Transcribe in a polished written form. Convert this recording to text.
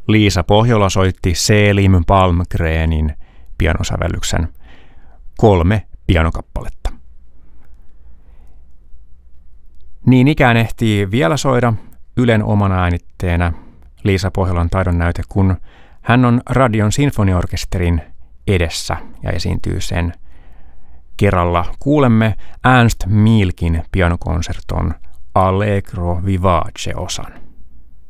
Liisa Pohjola soitti Selim Palmgrenin pianosävellyksen 3 pianokappaletta. Niin ikään ehtii vielä soida Ylen omana äänitteenä Liisa Pohjolan taidonnäyte, kun hän on Radion sinfoniaorkesterin edessä ja esiintyy sen kerralla. Kuulemme Ernst Mielkin pianokonserton Allegro vivace -osan.